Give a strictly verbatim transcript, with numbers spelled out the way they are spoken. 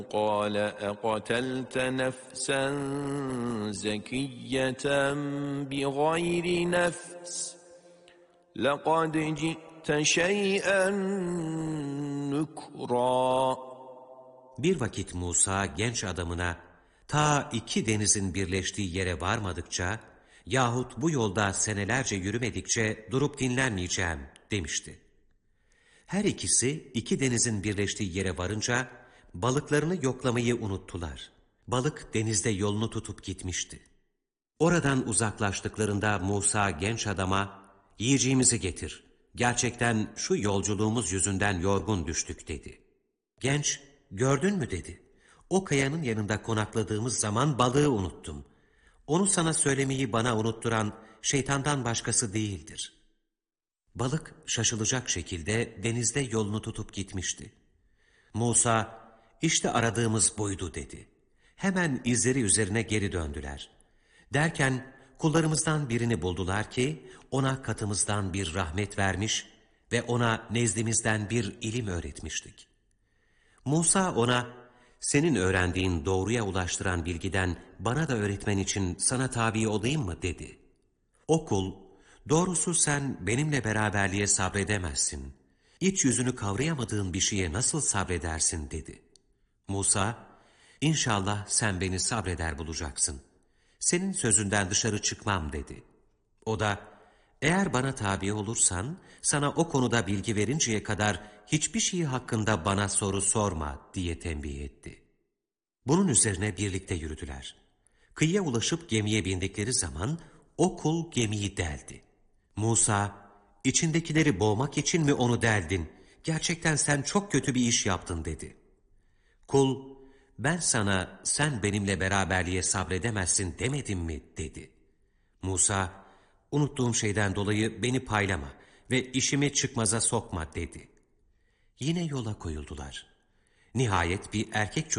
قال أقتلت نفسا زكية بغير نفس لقد جئت شيئا نكرا. Bir vakit Musa genç adamına ta iki denizin birleştiği yere varmadıkça yahut bu yolda senelerce yürümedikçe durup dinlenmeyeceğim demişti. Her ikisi iki denizin birleştiği yere varınca balıklarını yoklamayı unuttular. Balık denizde yolunu tutup gitmişti. Oradan uzaklaştıklarında Musa genç adama yiyeceğimizi getir. Gerçekten şu yolculuğumuz yüzünden yorgun düştük dedi. Genç gördün mü dedi. O kayanın yanında konakladığımız zaman balığı unuttum. Onu sana söylemeyi bana unutturan şeytandan başkası değildir. Balık şaşılacak şekilde denizde yolunu tutup gitmişti. Musa, işte aradığımız buydu dedi. Hemen izleri üzerine geri döndüler. Derken kullarımızdan birini buldular ki ona katımızdan bir rahmet vermiş ve ona nezdimizden bir ilim öğretmiştik. Musa ona, senin öğrendiğin doğruya ulaştıran bilgiden bana da öğretmen için sana tabi olayım mı dedi. O kul, doğrusu sen benimle beraberliğe sabredemezsin. İç yüzünü kavrayamadığın bir şeye nasıl sabredersin dedi. Musa, İnşallah sen beni sabreder bulacaksın. Senin sözünden dışarı çıkmam dedi. O da, eğer bana tabi olursan sana o konuda bilgi verinceye kadar hiçbir şey hakkında bana soru sorma diye tembih etti. Bunun üzerine birlikte yürüdüler. Kıyıya ulaşıp gemiye bindikleri zaman o kul gemiyi deldi. Musa, içindekileri boğmak için mi onu deldin? Gerçekten sen çok kötü bir iş yaptın dedi. Kul, ben sana sen benimle beraberliğe sabredemezsin demedim mi dedi. Musa, unuttuğum şeyden dolayı beni paylama ve işimi çıkmaza sokma dedi. Yine yola koyuldular. Nihayet bir erkek çocuğu